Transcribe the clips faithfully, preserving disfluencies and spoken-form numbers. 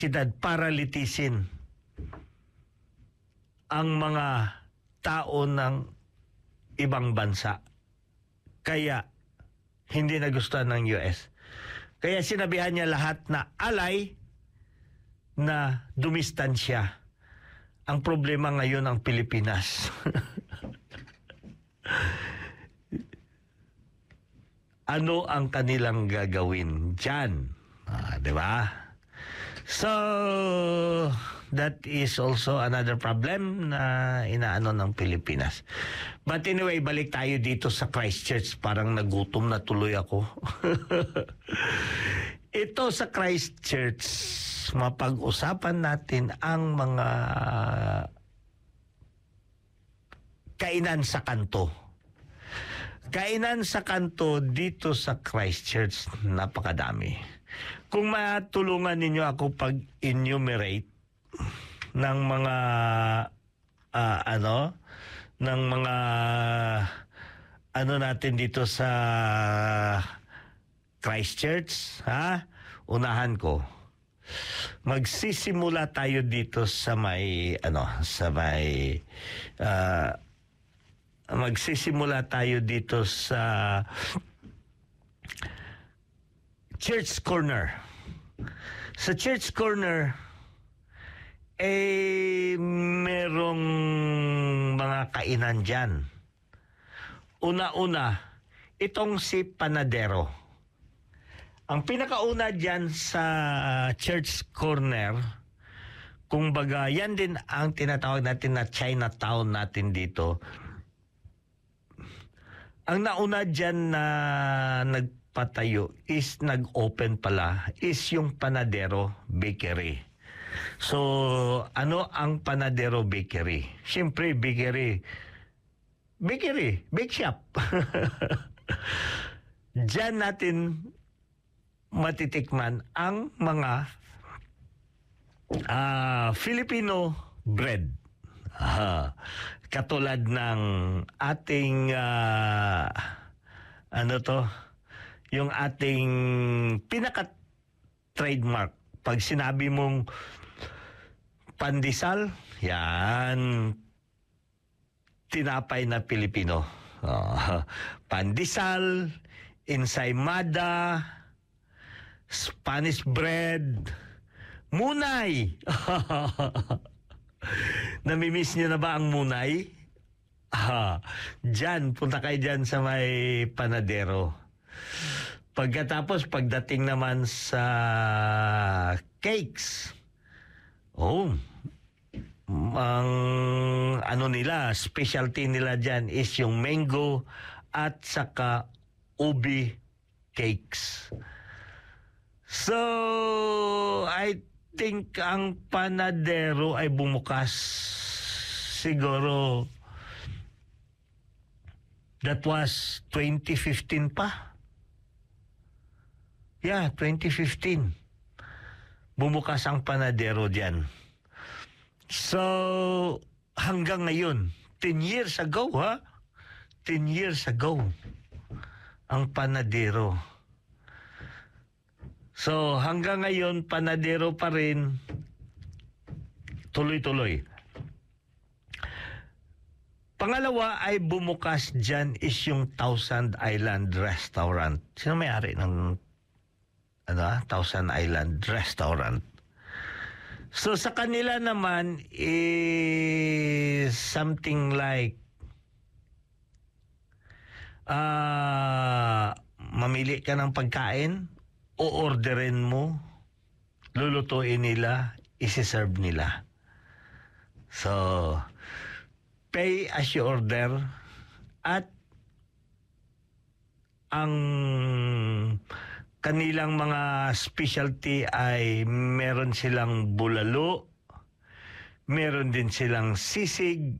siyudad para litisin ang mga tao ng ibang bansa. Kaya hindi nagustuhan ng U S. Kaya sinabihan niya lahat na alay na dumistansya. Ang problema ngayon ang Pilipinas. Ano ang kanilang gagawin dyan? Ah, di ba? So, that is also another problem na inaano ng Pilipinas. But anyway, balik tayo dito sa Christchurch. Parang nagutom na tuloy ako. Ito sa Christchurch, mapag-usapan natin ang mga kainan sa kanto. Kainan sa kanto dito sa Christchurch, napakadami. Kung matulungan ninyo ako pag-enumerate ng mga uh, ano, ng mga ano natin dito sa Christchurch, ha? Unahan ko. Magsisimula tayo dito sa may ano, sa may uh, magsisimula tayo dito sa Church Corner. Sa Church Corner, eh, merong mga kainan dyan. Una-una, itong si Panadero. Ang pinakauna dyan sa Church Corner, kung baga, yan din ang tinatawag natin na Chinatown natin dito. Ang nauna dyan na nagpatayo is, nag-open pala, is yung Panadero Bakery. So, ano ang Panadero Bakery? Siyempre, bakery. Bakery, bake shop. Diyan natin matitikman ang mga uh, Filipino bread. Uh, katulad ng ating uh, ano to, yung ating pinaka trademark. Pag sinabi mong pandesal, yan, tinapay na Pilipino. Uh, pandesal, ensaymada, Spanish bread, munay. Namimiss niyo na ba ang munay? Ah, dyan, punta kayo dyan sa may Panadero. Pagkatapos, pagdating naman sa cakes, oh, ang ano nila, specialty nila dyan is yung mango at saka ubi cakes. So, I think ang Panadero ay bumukas siguro that was twenty fifteen pa. Yeah, twenty fifteen. Bumukas ang Panadero diyan. So, hanggang ngayon, ten years ago, ha? ten years ago, ang Panadero. So, hanggang ngayon, Panadero pa rin, tuloy-tuloy. Pangalawa ay bumukas dyan is yung Thousand Island Restaurant. Sino may-ari ng ano, Thousand Island Restaurant? So, sa kanila naman is something like uh, mamili ka ng pagkain, o-orderin mo, lulutuin nila, isi-serve nila. So, pay as you order at ang kanilang mga specialty ay meron silang bulalo, meron din silang sisig,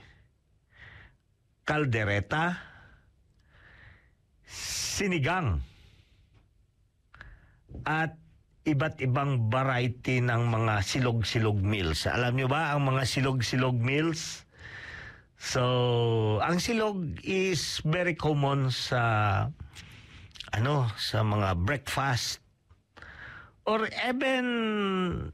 kaldereta, sinigang, at iba't ibang variety ng mga silog-silog meals. Alam nyo ba ang mga silog-silog meals? So, ang silog is very common sa ano, sa mga breakfast or even